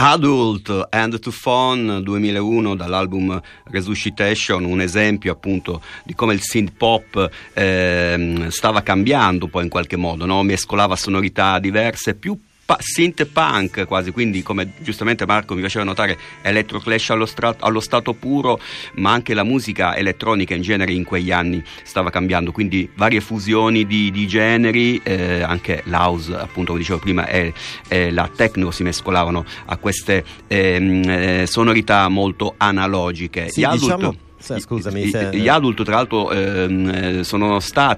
Adult and to Phone 2001 dall'album Resuscitation, un esempio appunto di come il synth pop stava cambiando poi in qualche modo, no? Mescolava sonorità diverse, più synth punk quasi, quindi come giustamente Marco mi faceva notare electroclash allo stato puro, ma anche la musica elettronica in genere in quegli anni stava cambiando, quindi varie fusioni di generi, anche l'house appunto come dicevo prima e la techno si mescolavano a queste sonorità molto analogiche. Sì, scusami, gli Adult tra l'altro sono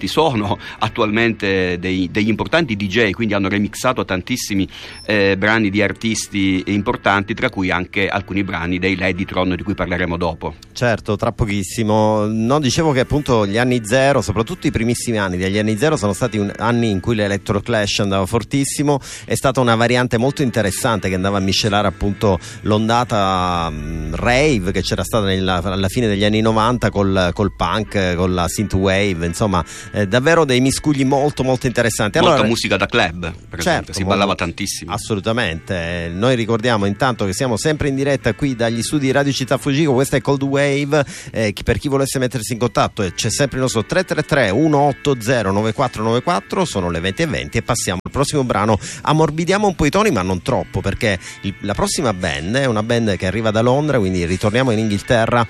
attualmente degli importanti DJ, quindi hanno remixato tantissimi brani di artisti importanti, tra cui anche alcuni brani dei Ladytron di cui parleremo dopo. Certo, tra pochissimo. No, dicevo che appunto gli anni zero, soprattutto i primissimi anni degli anni zero, sono stati anni in cui l'electroclash andava fortissimo. È stata una variante molto interessante che andava a miscelare appunto l'ondata rave che c'era stata alla fine degli anni 90 col punk, con la synthwave, insomma davvero dei miscugli molto molto interessanti. Molta musica da club, per esempio, si ballava tantissimo. Assolutamente. Noi ricordiamo intanto che siamo sempre in diretta qui dagli studi Radio Città Fujiko, questa è Cold Wave, per chi volesse mettersi in contatto c'è sempre il nostro 333 180 9494, sono le 20:20 e passiamo al prossimo brano. Ammorbidiamo un po' i toni ma non troppo, perché la prossima band è una band che arriva da Londra, quindi ritorniamo in Inghilterra.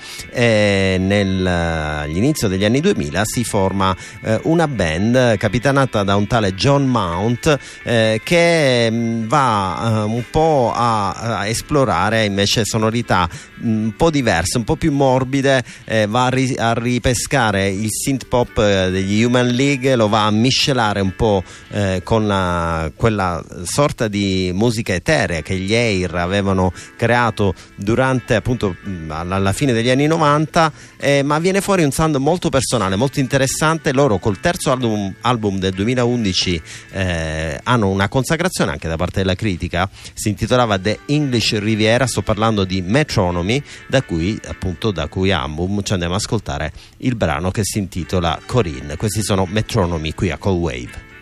All'inizio degli anni 2000 si forma una band capitanata da un tale John Mount che va un po' a esplorare invece sonorità un po' diverse, un po' più morbide, va a ripescare il synth pop degli Human League, lo va a miscelare un po' con quella sorta di musica eterea che gli Air avevano creato durante appunto alla fine degli anni 90. Ma viene fuori un sound molto personale, molto interessante. Loro col terzo album del 2011 hanno una consacrazione anche da parte della critica, si intitolava The English Riviera, sto parlando di Metronomy, da cui album ci andiamo ad ascoltare il brano che si intitola Corinne. Questi sono Metronomy qui a Cold Wave.